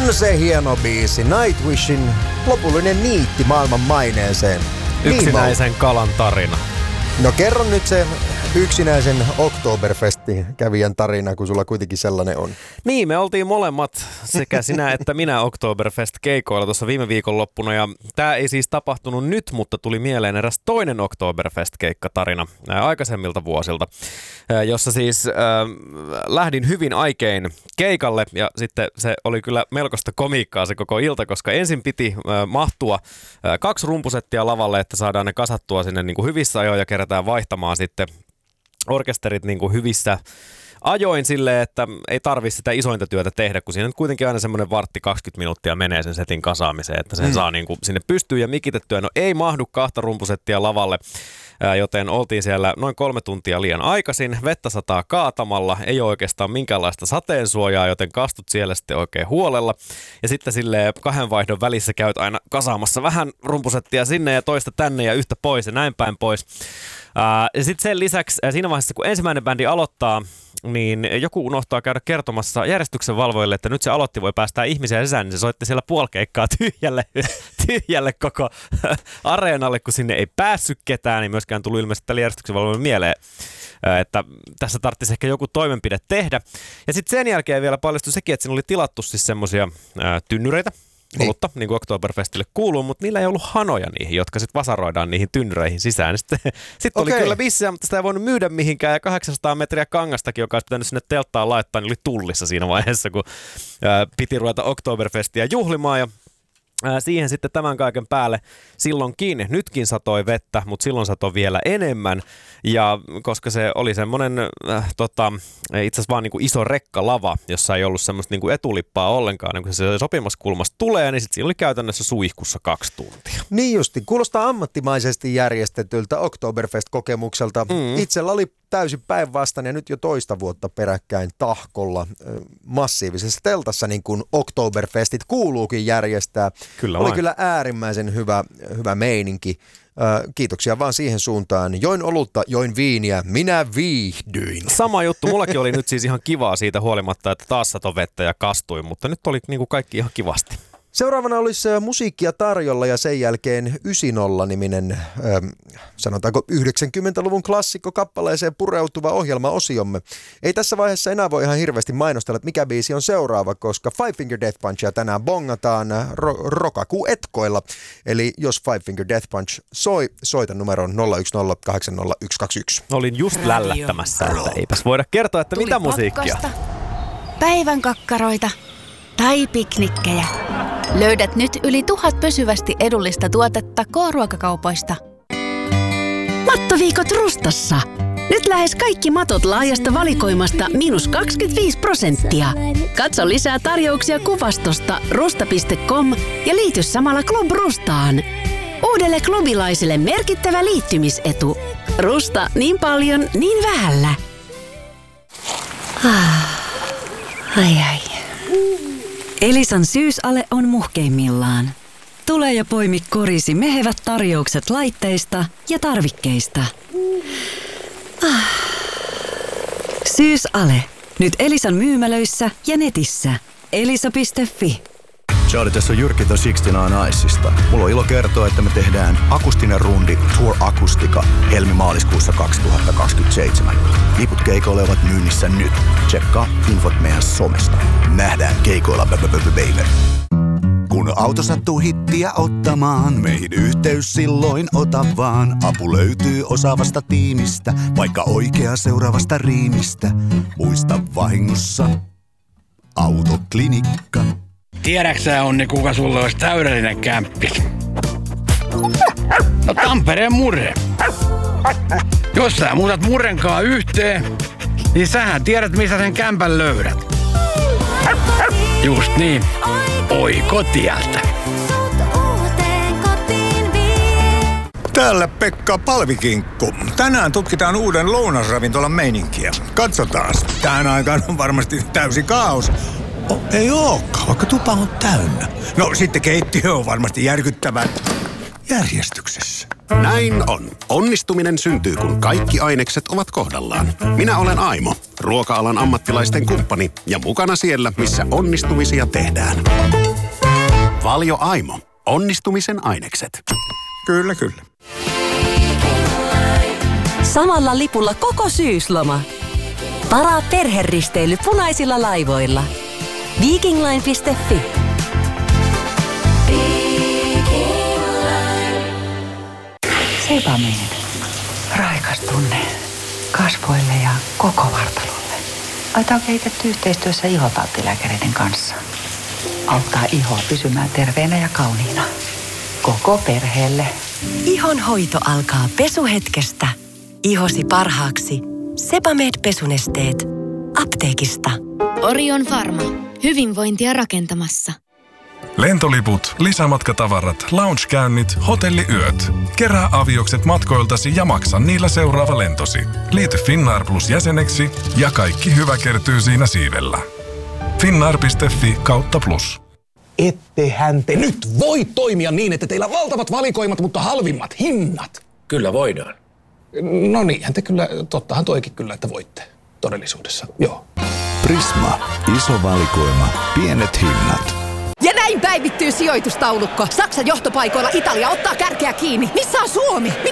On se hieno biisi. Nightwishin lopullinen niitti maailman maineeseen. Yksinäisen kalan tarina. No kerron nyt se yksinäisen Oktoberfestin kävijän tarina, kun sulla kuitenkin sellainen on. Niin, me oltiin molemmat, sekä sinä että minä Oktoberfest-keikoilla tuossa viime viikonloppuna. Ja tämä ei siis tapahtunut nyt, mutta tuli mieleen eräs toinen Oktoberfest-keikkatarina aikaisemmilta vuosilta, jossa siis lähdin hyvin aikein keikalle. Ja sitten se oli kyllä melkoista komiikkaa se koko ilta, koska ensin piti mahtua 2 rumpusettia lavalle, että saadaan ne kasattua sinne niin kuin hyvissä ajoin ja kerätään vaihtamaan sitten orkesterit niin kuin hyvissä ajoin silleen, että ei tarvitse sitä isointa työtä tehdä, kun siinä nyt kuitenkin aina semmoinen 20 minuuttia menee sen setin kasaamiseen, että sen saa niin kuin sinne pystyyn ja mikitettyä. No ei mahdu 2 rumpusettia lavalle, joten oltiin siellä noin 3 tuntia liian aikaisin. Vettä sataa kaatamalla, ei ole oikeastaan minkäänlaista sateensuojaa, joten kastut siellä sitten oikein huolella. Ja sitten silleen 2 vaihdon välissä käyt aina kasaamassa vähän rumpusettia sinne ja toista tänne ja yhtä pois ja näin päin pois. Ja sitten sen lisäksi siinä vaiheessa, kun ensimmäinen bändi aloittaa, niin joku unohtaa käydä kertomassa järjestyksen valvojille, että nyt se aloitti voi päästää ihmisiä sisään, niin se soitti siellä puolikeikkaa tyhjälle koko areenalle, kun sinne ei päässyt ketään, niin myöskään tuli ilmeisesti tälle järjestyksen valvojille mieleen, että tässä tarvitsisi ehkä joku toimenpide tehdä. Ja sitten sen jälkeen vielä paljastui sekin, että siinä oli tilattu siis semmoisia tynnyreitä, olutta, niin kuin Oktoberfestille kuuluu, mutta niillä ei ollut hanoja niihin, jotka sitten vasaroidaan niihin tynnyreihin sisään. Sitten oli kyllä vissiä, mutta sitä ei voinut myydä mihinkään, ja 800 metriä kangastakin, joka olisi pitänyt sinne telttaan laittaa, niin oli tullissa siinä vaiheessa, kun piti ruveta Oktoberfestia juhlimaan, ja siihen sitten tämän kaiken päälle silloinkin, nytkin satoi vettä, mutta silloin satoi vielä enemmän. Ja koska se oli semmoinen itse asiassa vaan niin kuin iso rekkalava, jossa ei ollut semmoista niin kuin etulippaa ollenkaan, niin kun se sopimuskulmasta tulee, niin sitten siinä oli käytännössä suihkussa 2 tuntia. Niin justi, kuulostaa ammattimaisesti järjestetyltä Oktoberfest-kokemukselta. Itsellä oli täysin päinvastainen ja nyt jo toista vuotta peräkkäin tahkolla massiivisessa teltassa, niin kuin Oktoberfestit kuuluukin järjestää. Oli kyllä äärimmäisen hyvä meininki. Kiitoksia vaan siihen suuntaan. Join olutta, join viiniä, minä viihdyin. Sama juttu, mullakin oli nyt siis ihan kivaa siitä huolimatta, että taas satoi vettä ja kastuin, mutta nyt oli niin kuin kaikki ihan kivasti. Seuraavana olisi musiikkia tarjolla ja sen jälkeen 90-niminen, sanotaanko 90-luvun klassikkokappaleeseen pureutuva ohjelmaosiomme. Ei tässä vaiheessa enää voi ihan hirveästi mainostella, että mikä biisi on seuraava, koska Five Finger Death Punchia tänään bongataan Rokaku-etkoilla. Eli jos Five Finger Death Punch soi, soita numeron 010800121. Olin just lällättämässä, että eipäs voida kertoa, että mitä musiikkia. Päivän kakkaroita tai piknikkejä. Löydät nyt yli 1000 pysyvästi edullista tuotetta K-ruokakaupoista. Mattoviikot Rustassa. Nyt lähes kaikki matot laajasta valikoimasta -25%. Katso lisää tarjouksia kuvastosta rusta.com ja liity samalla Club Rustaan. Uudelle klubilaiselle merkittävä liittymisetu. Rusta niin paljon, niin vähällä. Ai. Elisan syysale on muhkeimmillaan. Tule ja poimi korisi mehevät tarjoukset laitteista ja tarvikkeista. Syysale. Nyt Elisan myymälöissä ja netissä. elisa.fi. Charlie, tässä on Jyrki The 69 Icesista. Mulla on ilo kertoa, että me tehdään akustinen rundi Tour Akustika helmi-maaliskuussa 2027. Liput keikoille ovat myynnissä nyt. Tsekkaa infot meidän somesta. Nähdään keikoilla, baby. Kun auto sattuu hittiä ottamaan, meihin yhteys silloin ota vaan. Apu löytyy osaavasta tiimistä, vaikka oikea seuraavasta riimistä. Muista vahingossa Autoklinikka. Tiedäksä, Onni, kuka sulle olisi täydellinen kämppis? No Tampereen Murre. Jos sä muutat Murrenkaan yhteen, niin sähän tiedät, missä sen kämpän löydät. Just niin. Oikotieltä. Täällä Pekka Palvikinkku. Tänään tutkitaan uuden lounasravintolan meininkiä. Katsotaan. Tähän aikaan on varmasti täysi kaos. Ei ookaan, vaikka tupa on täynnä. No sitten keittiö on varmasti järkyttävän järjestyksessä. Näin on. Onnistuminen syntyy, kun kaikki ainekset ovat kohdallaan. Minä olen Aimo, ruoka-alan ammattilaisten kumppani ja mukana siellä, missä onnistumisia tehdään. Valio Aimo. Onnistumisen ainekset. Kyllä, kyllä. Samalla lipulla koko syysloma. Varaa perheristeily punaisilla laivoilla. Vikingline.fi. Sebamed. Raikas tunne kasvoille ja koko vartalolle. Aita on kehitetty yhteistyössä ihotauttilääkäreiden kanssa. Auttaa ihoa pysymään terveenä ja kauniina. Koko perheelle. Ihon hoito alkaa pesuhetkestä. Ihosi parhaaksi. Sebamed pesunesteet. Apteekista. Orion Pharma. Hyvinvointia rakentamassa. Lentoliput, lisämatkatavarat, lounge-käynnit, hotelliyöt. Kerää aviokset matkoiltasi ja maksa niillä seuraava lentosi. Liity Finnair Plus jäseneksi ja kaikki hyvä kertyy siinä siivellä. Finnair.fi/plus. Ettehän te nyt voi toimia niin, että teillä on valtavat valikoimat, mutta halvimmat hinnat. Kyllä voidaan. No niinhän te kyllä, tottahan toikin kyllä, että voitte todellisuudessa, joo. Prisma. Iso valikoima. Pienet hinnat. Ja näin päivittyy sijoitustaulukko. Saksan johtopaikoilla Italia ottaa kärkeä kiinni. Missä on Suomi? Mitä